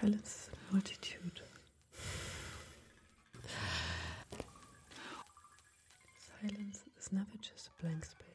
Silence is a multitude. Silence is never just a blank space.